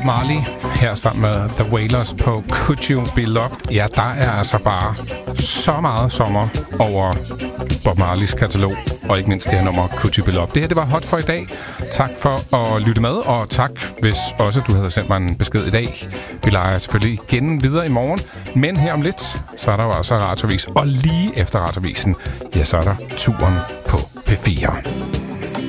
Bob Marley her sammen med The Wailers på Could You Be Loved. Ja, der er altså bare så meget sommer over Bob Marleys katalog, og ikke mindst det her nummer Could You Be Loved. Det her, det var Hot for i dag. Tak for at lytte med, og tak, hvis også du havde sendt mig en besked i dag. Vi leger selvfølgelig igen videre i morgen, men her om lidt, så er der jo også Radioavis, og lige efter Radioavisen, ja, så er der turen på P4.